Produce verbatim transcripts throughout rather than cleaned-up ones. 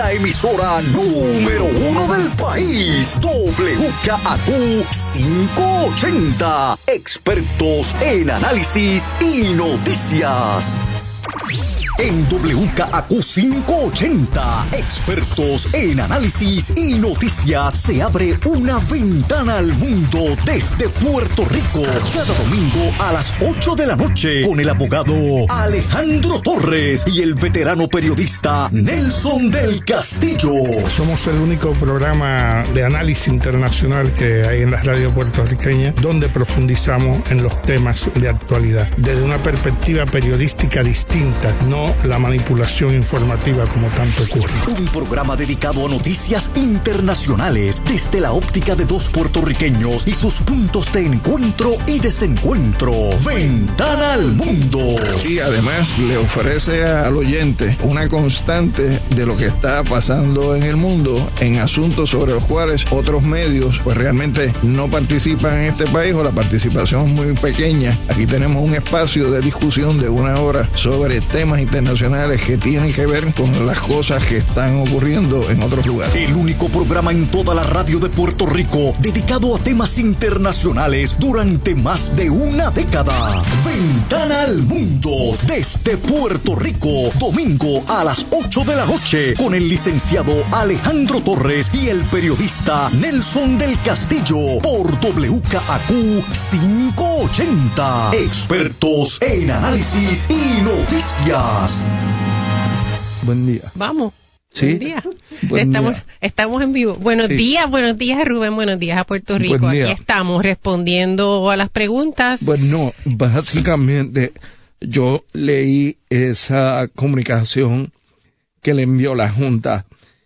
La emisora número uno del país, W K A Q quinientos ochenta, expertos en análisis y noticias. En W K A Q quinientos ochenta, expertos en análisis y noticias, se abre una ventana al mundo desde Puerto Rico. Cada domingo a las ocho de la noche con el abogado Alejandro Torres y el veterano periodista Nelson del Castillo. Somos el único programa de análisis internacional que hay en la radio puertorriqueña donde profundizamos en los temas de actualidad desde una perspectiva periodística distinta, no la manipulación informativa como tanto ocurre. Un programa dedicado a noticias internacionales desde la óptica de dos puertorriqueños y sus puntos de encuentro y desencuentro. Ventana al mundo. Y además le ofrece al oyente una constante de lo que está pasando en el mundo en asuntos sobre los cuales otros medios pues realmente no participan en este país o la participación es muy pequeña. Aquí tenemos un espacio de discusión de una hora sobre temas internacionales que tienen que ver con las cosas que están ocurriendo en otros lugares. El único programa en toda la radio de Puerto Rico dedicado a temas internacionales durante más de una década. Ventana al mundo desde Puerto Rico, domingo a las ocho de la noche con el licenciado Alejandro Torres y el periodista Nelson del Castillo por W K A Q quinientos ochenta. Expertos en análisis y noticias. Buen día. Vamos. ¿Sí? Buen día. Buen estamos, día. estamos en vivo. Buenos Sí. días, buenos días Rubén, buenos días a Puerto Rico. Buen día. Aquí estamos respondiendo a las preguntas. Bueno, básicamente yo leí esa comunicación que le envió la Junta.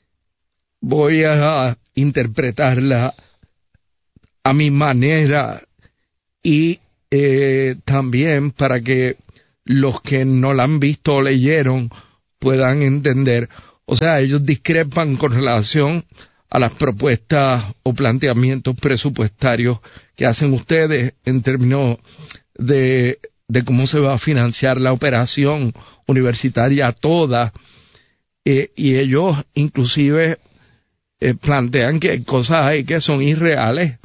Voy a interpretarla a mi manera y eh, también para que los que no la han visto o leyeron puedan entender. O sea, ellos discrepan con relación a las propuestas o planteamientos presupuestarios que hacen ustedes en términos de, de cómo se va a financiar la operación universitaria toda. Eh, y ellos inclusive eh, plantean que hay cosas ahí que son irreales.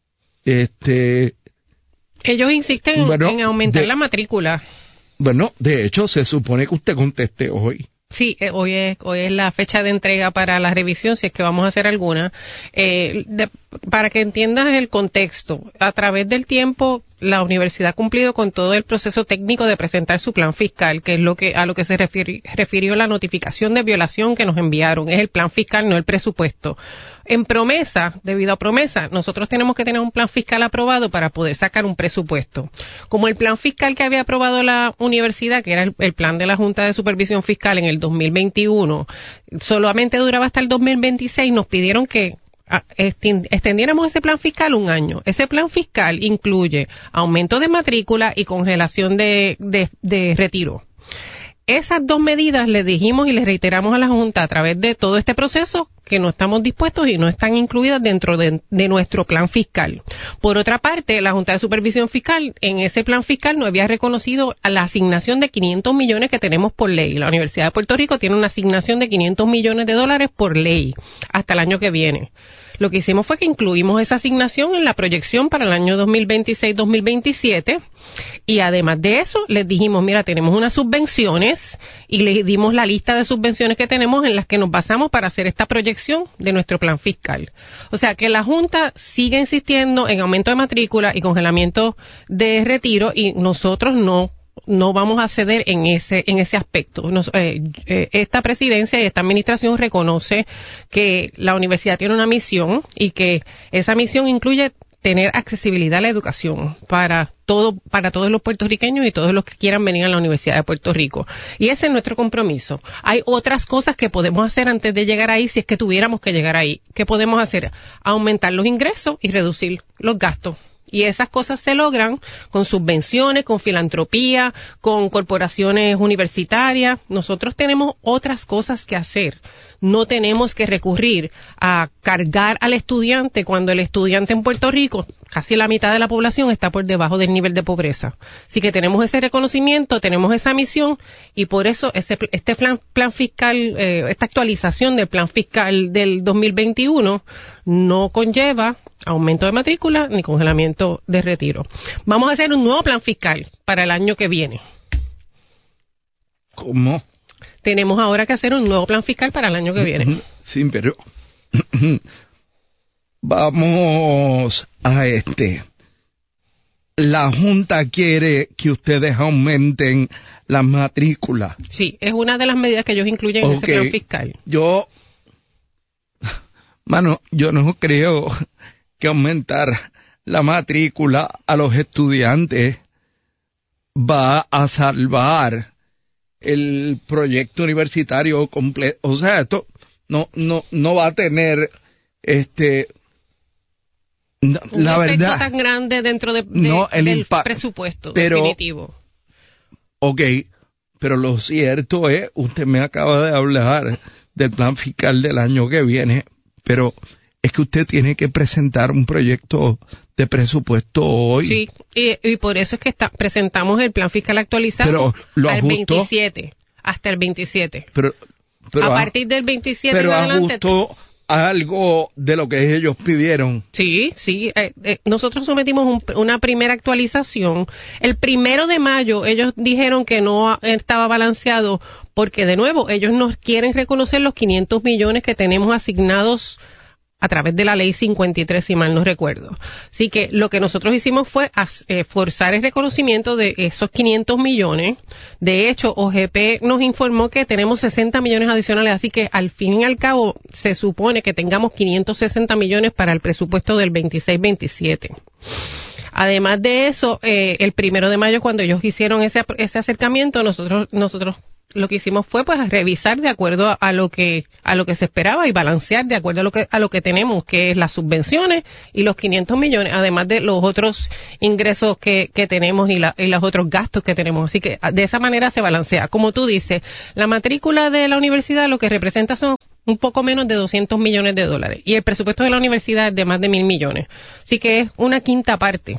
Este, Ellos insisten bueno, en aumentar de- la matrícula. Bueno, de hecho, se supone que usted conteste hoy. Sí, eh, hoy es hoy es la fecha de entrega para la revisión, si es que vamos a hacer alguna. Eh, de- para que entiendas el contexto, a través del tiempo, la universidad ha cumplido con todo el proceso técnico de presentar su plan fiscal, que es lo que a lo que se refiri- refirió la notificación de violación que nos enviaron. Es el plan fiscal, no el presupuesto. En promesa, debido a promesa, nosotros tenemos que tener un plan fiscal aprobado para poder sacar un presupuesto. Como el plan fiscal que había aprobado la universidad, que era el, el plan de la Junta de Supervisión Fiscal en el dos mil veintiuno, solamente duraba hasta el dos mil veintiséis, nos pidieron que ah, esti- extendiéramos ese plan fiscal un año. Ese plan fiscal incluye aumento de matrícula y congelación de, de, de retiro. Esas dos medidas les dijimos y les reiteramos a la Junta a través de todo este proceso que no estamos dispuestos y no están incluidas dentro de, de nuestro plan fiscal. Por otra parte, la Junta de Supervisión Fiscal en ese plan fiscal no había reconocido a la asignación de quinientos millones que tenemos por ley. La Universidad de Puerto Rico tiene una asignación de quinientos millones de dólares por ley hasta el año que viene. Lo que hicimos fue que incluimos esa asignación en la proyección para el año dos mil veintiséis dos mil veintisiete y además de eso les dijimos, mira, tenemos unas subvenciones y les dimos la lista de subvenciones que tenemos en las que nos basamos para hacer esta proyección de nuestro plan fiscal. O sea que la Junta sigue insistiendo en aumento de matrícula y congelamiento de retiro y nosotros no no vamos a ceder en ese en ese aspecto. Nos, eh, eh, esta presidencia y esta administración reconoce que la universidad tiene una misión y que esa misión incluye tener accesibilidad a la educación para todo para todos los puertorriqueños y todos los que quieran venir a la Universidad de Puerto Rico. Y ese es nuestro compromiso. Hay otras cosas que podemos hacer antes de llegar ahí si es que tuviéramos que llegar ahí. ¿Qué podemos hacer? Aumentar los ingresos y reducir los gastos. Y esas cosas se logran con subvenciones, con filantropía, con corporaciones universitarias. Nosotros tenemos otras cosas que hacer. no tenemos que recurrir a cargar al estudiante cuando el estudiante en Puerto Rico, casi la mitad de la población, está por debajo del nivel de pobreza. Así que tenemos ese reconocimiento, tenemos esa misión, y por eso ese, este plan, plan fiscal, eh, esta actualización del plan fiscal del dos mil veintiuno no conlleva aumento de matrícula ni congelamiento de retiro. Vamos a hacer un nuevo plan fiscal para el año que viene. ¿Cómo? Tenemos ahora que hacer un nuevo plan fiscal para el año que viene. Sí, pero vamos a este. La Junta quiere que ustedes aumenten las matrículas. Sí, es una de las medidas que ellos incluyen en okay. ese plan fiscal. Yo, mano, yo no creo que aumentar la matrícula a los estudiantes va a salvar el proyecto universitario completo. O sea, esto no no no va a tener este no, un la efecto verdad tan grande dentro de, de, no, el del impact, presupuesto pero, definitivo. Ok, pero lo cierto es, usted me acaba de hablar del plan fiscal del año que viene, pero es que usted tiene que presentar un proyecto de presupuesto hoy. Sí, y, y por eso es que está, presentamos el plan fiscal actualizado pero lo al ajustó, veintisiete, hasta el veintisiete. Pero, pero a partir del veintisiete pero en adelante. ajustó algo de lo que ellos pidieron. Sí, sí. Eh, eh, nosotros sometimos un, una primera actualización. El primero de mayo ellos dijeron que no estaba balanceado porque, de nuevo, ellos nos quieren reconocer los quinientos millones que tenemos asignados a través de la ley cincuenta y tres, si mal no recuerdo. Así que lo que nosotros hicimos fue eh, forzar el reconocimiento de esos quinientos millones. De hecho, O G P nos informó que tenemos sesenta millones adicionales, así que al fin y al cabo se supone que tengamos quinientos sesenta millones para el presupuesto del veintiséis veintisiete. Además de eso, eh, el primero de mayo, cuando ellos hicieron ese, ese acercamiento, nosotros nosotros lo que hicimos fue pues revisar de acuerdo a, a lo que a lo que se esperaba y balancear de acuerdo a lo que a lo que tenemos, que es las subvenciones y los quinientos millones, además de los otros ingresos que, que tenemos y, la, y los otros gastos que tenemos. Así que de esa manera se balancea. Como tú dices, la matrícula de la universidad lo que representa son un poco menos de doscientos millones de dólares y el presupuesto de la universidad es de más de mil millones. Así que es una quinta parte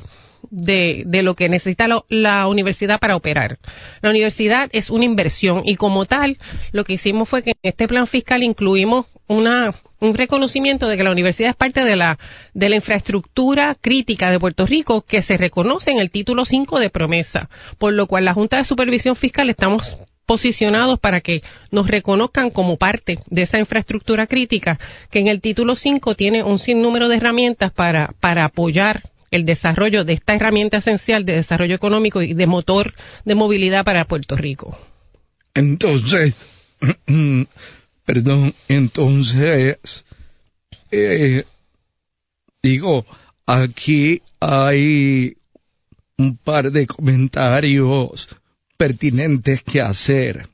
de, de lo que necesita lo, la universidad para operar. La universidad es una inversión y como tal, lo que hicimos fue que en este plan fiscal incluimos una un reconocimiento de que la universidad es parte de la de la infraestructura crítica de Puerto Rico que se reconoce en el título cinco de promesa, por lo cual la Junta de Supervisión Fiscal estamos posicionados para que nos reconozcan como parte de esa infraestructura crítica que en el título cinco tiene un sinnúmero de herramientas para para apoyar el desarrollo de esta herramienta esencial de desarrollo económico y de motor de movilidad para Puerto Rico. Entonces, perdón, entonces, eh, digo, aquí hay un par de comentarios pertinentes que hacer.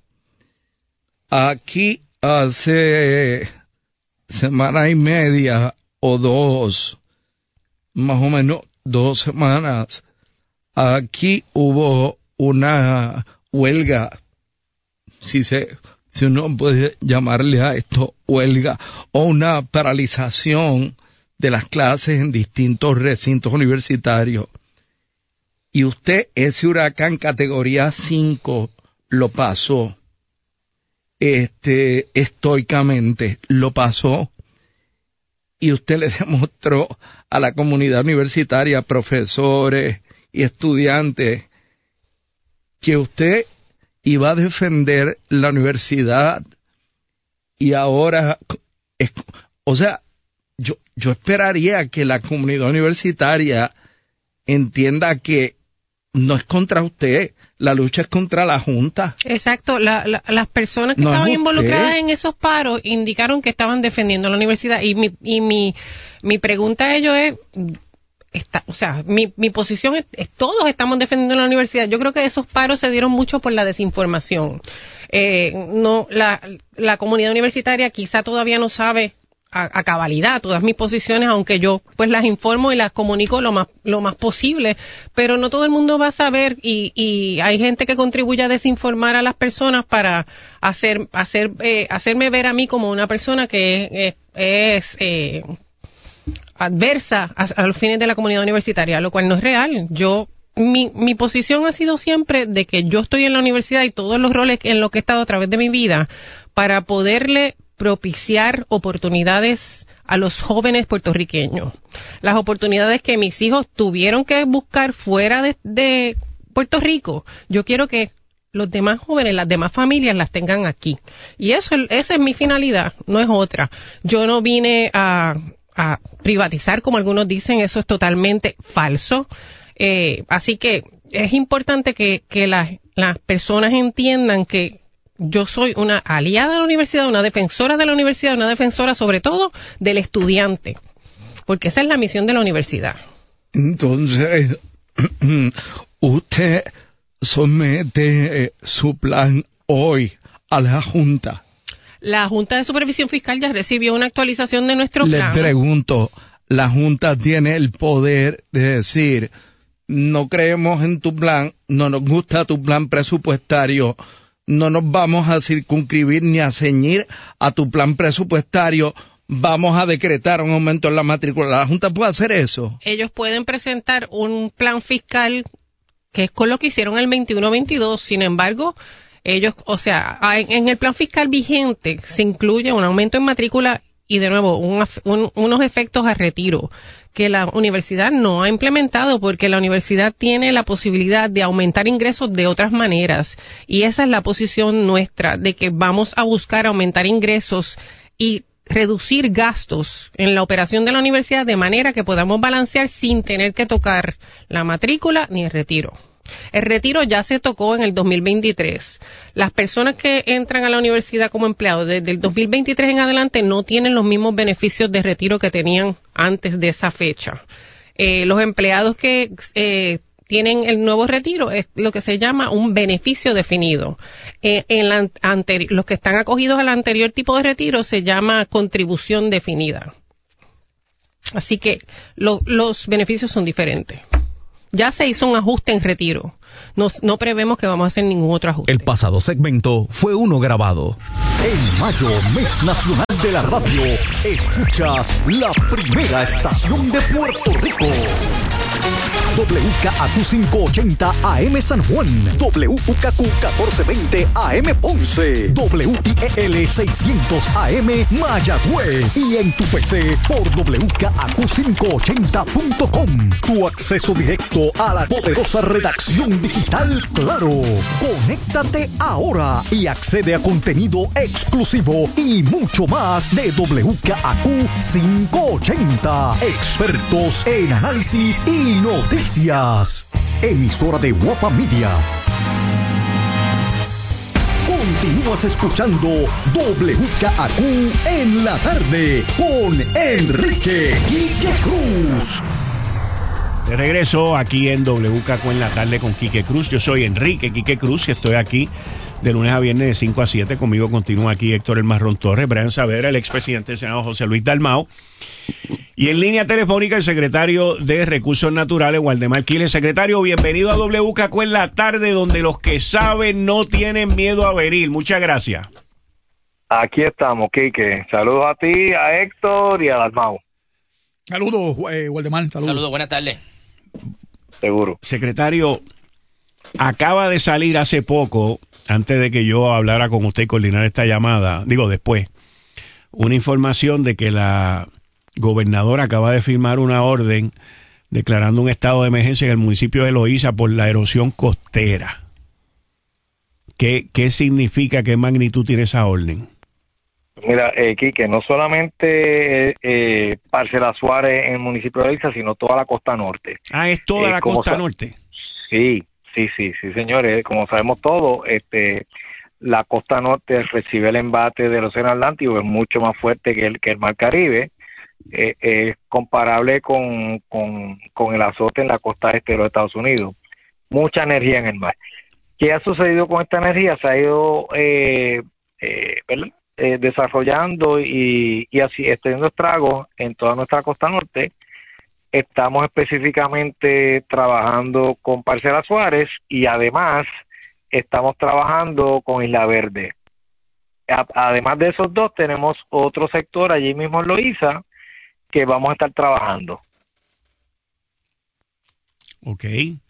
Aquí hace semana y media o dos, más o menos dos semanas, aquí hubo una huelga, si se, si uno puede llamarle a esto huelga, o una paralización de las clases en distintos recintos universitarios. Y usted ese huracán categoría cinco lo pasó, este, estoicamente, lo pasó. Y usted le demostró a la comunidad universitaria, profesores y estudiantes, que usted iba a defender la universidad y ahora, es, o sea, yo, yo esperaría que la comunidad universitaria entienda que no es contra usted, la lucha es contra la Junta. Exacto, la, la, las personas que no estaban involucradas en esos paros indicaron que estaban defendiendo la universidad y mi y mi mi pregunta a ellos es, está, o sea, mi, mi posición es, es todos estamos defendiendo la universidad. Yo creo que esos paros se dieron mucho por la desinformación. Eh, no, la, la comunidad universitaria quizá todavía no sabe a, a cabalidad todas mis posiciones, aunque yo pues las informo y las comunico lo más lo más posible, pero no todo el mundo va a saber y, y hay gente que contribuye a desinformar a las personas para hacer hacer eh, hacerme ver a mí como una persona que es, es eh, adversa a, a los fines de la comunidad universitaria, lo cual no es real. Yo mi mi posición ha sido siempre de que yo estoy en la universidad y todos los roles en los que he estado a través de mi vida para poderle propiciar oportunidades a los jóvenes puertorriqueños. Las oportunidades que mis hijos tuvieron que buscar fuera de, de Puerto Rico, yo quiero que los demás jóvenes, las demás familias las tengan aquí. Y eso, esa es mi finalidad, no es otra. Yo no vine a, a privatizar, como algunos dicen, eso es totalmente falso. Eh, así que es importante que, que las, las personas entiendan que yo soy una aliada de la universidad, una defensora de la universidad, una defensora sobre todo del estudiante, porque esa es la misión de la universidad. Entonces, usted somete eh, su plan hoy a la Junta. La Junta de Supervisión Fiscal ya recibió una actualización de nuestro plan. Le pregunto, ¿la Junta tiene el poder de decir, no creemos en tu plan, no nos gusta tu plan presupuestario, no nos vamos a circunscribir ni a ceñir a tu plan presupuestario, vamos a decretar un aumento en la matrícula? ¿La Junta puede hacer eso? Ellos pueden presentar un plan fiscal que es con lo que hicieron el veintiuno veintidós, sin embargo, ellos, o sea, en el plan fiscal vigente se incluye un aumento en matrícula y de nuevo un, un, unos efectos a retiro que la universidad no ha implementado porque la universidad tiene la posibilidad de aumentar ingresos de otras maneras y esa es la posición nuestra, de que vamos a buscar aumentar ingresos y reducir gastos en la operación de la universidad de manera que podamos balancear sin tener que tocar la matrícula ni el retiro. El retiro ya se tocó en el dos mil veintitrés. Las personas que entran a la universidad como empleados desde el dos mil veintitrés en adelante no tienen los mismos beneficios de retiro que tenían antes de esa fecha. Eh, los empleados que eh, tienen el nuevo retiro es lo que se llama un beneficio definido. Eh, en la anteri- los que están acogidos al anterior tipo de retiro se llama contribución definida. Así que lo, los beneficios son diferentes. Ya se hizo un ajuste en retiro. Nos, no prevemos que vamos a hacer ningún otro ajuste. El pasado segmento fue uno grabado. En mayo, mes nacional de la radio, escuchas la primera estación de Puerto Rico. W K A Q quinientos ochenta A M San Juan, W K Q catorce veinte A M Ponce, W I E L seiscientos A M Mayagüez y en tu P C por W K A Q quinientos ochenta punto com. Tu acceso directo a la poderosa redacción digital Claro. Conéctate ahora y accede a contenido exclusivo y mucho más de W K A Q quinientos ochenta. Expertos en análisis y noticias. Emisora de Guapa Media. Continúas escuchando W K A Q en la tarde con Enrique Quique Cruz. De regreso aquí en W K Q en la tarde con Quique Cruz. Yo soy Enrique Quique Cruz y estoy aquí de lunes a viernes de cinco a siete. Conmigo continúa aquí Héctor El Marrón Torres, Brian Saavedra, el expresidente del Senado José Luis Dalmau. Y en línea telefónica el secretario de Recursos Naturales, Waldemar Quiles. Secretario, bienvenido a W K Q en la tarde, donde los que saben no tienen miedo a venir. Muchas gracias. Aquí estamos, Quique. Saludos a ti, a Héctor y a Dalmau. Saludos, eh, Waldemar. Saludos. Saludos, buenas tardes. Seguro. Secretario, acaba de salir hace poco, antes de que yo hablara con usted y coordinar esta llamada, digo después, una información de que la gobernadora acaba de firmar una orden declarando un estado de emergencia en el municipio de Loíza por la erosión costera. ¿Qué, qué significa, qué magnitud tiene esa orden? Mira, eh, Quique, no solamente eh, Parcela Suárez en el municipio de Loíza, sino toda la costa norte. Ah, es toda eh, la costa sa- norte. Sí, sí, sí, sí, señores. Como sabemos todos, este, la costa norte recibe el embate del Océano Atlántico, es mucho más fuerte que el, que el Mar Caribe. Eh, es comparable con, con, con el azote en la costa este de los Estados Unidos. Mucha energía en el mar. ¿Qué ha sucedido con esta energía? Se ha ido, eh, eh, ¿verdad? eh, desarrollando y, y así extendiendo estragos en toda nuestra costa norte. Estamos específicamente trabajando con Parcela Suárez y además estamos trabajando con Isla Verde. A, además de esos dos, tenemos otro sector allí mismo en Loíza que vamos a estar trabajando. Ok.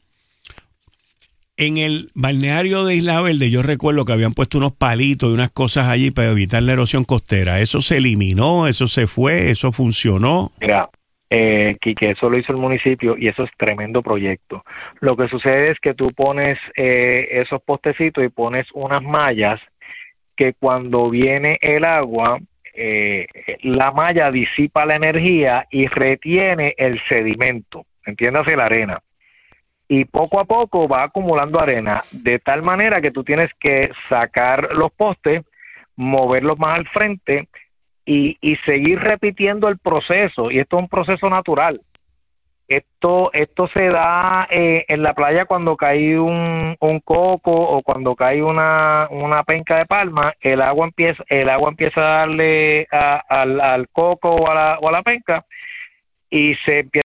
En el balneario de Isla Verde yo recuerdo que habían puesto unos palitos y unas cosas allí para evitar la erosión costera. ¿Eso se eliminó? ¿Eso se fue? ¿Eso funcionó? Mira, eh, Quique, eso lo hizo el municipio y eso es tremendo proyecto. Lo que sucede es que tú pones eh, esos postecitos y pones unas mallas que cuando viene el agua, eh, la malla disipa la energía y retiene el sedimento, entiéndase la arena. Y poco a poco va acumulando arena, de tal manera que tú tienes que sacar los postes, moverlos más al frente y, y seguir repitiendo el proceso. Y esto es un proceso natural. Esto esto se da eh, en la playa cuando cae un, un coco o cuando cae una, una penca de palma, el agua empieza el agua empieza a darle a, al, al coco o a, la, o a la penca y se empieza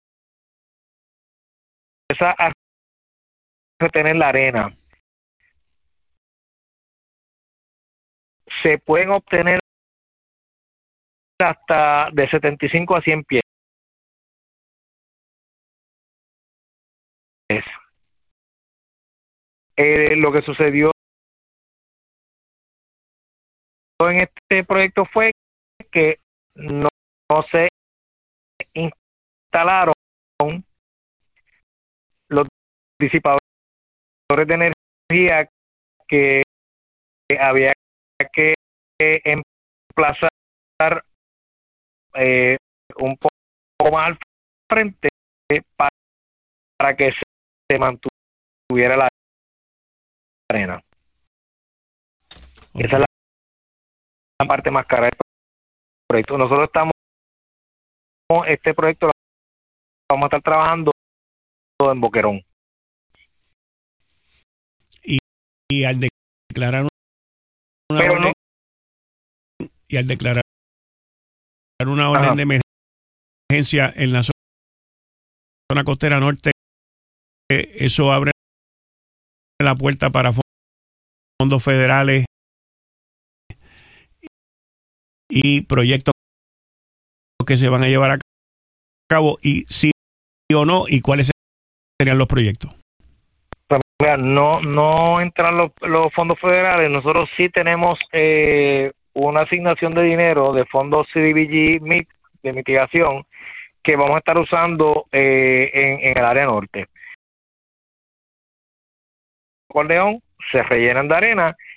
a retener la arena. Se pueden obtener hasta de setenta y cinco a cien pies. Eh, lo que sucedió en este proyecto fue que no, no se instalaron los disipadores de energía que había que emplazar eh, un poco más al frente para, para que se, se mantuviera la arena. Okay. Esa es la, la parte más cara del proyecto. Nosotros estamos, este proyecto lo vamos a estar trabajando en Boquerón. Y, y al declarar una Pero orden, no, y al declarar una orden Ajá. de emergencia en la zona costera norte, eso abre la puerta para fondos federales y proyectos que se van a llevar a cabo, y sí o no, y cuáles serían los proyectos. Pues mira, no no entran los, los fondos federales. Nosotros sí tenemos eh, una asignación de dinero de fondos C D B G M I T de mitigación que vamos a estar usando eh, en, en el área norte. Acordeón se rellenan de arena